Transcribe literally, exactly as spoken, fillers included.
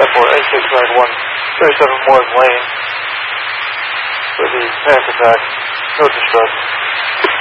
for A six nine one, thirty-seven Morris Lane for the panic attack. No distress.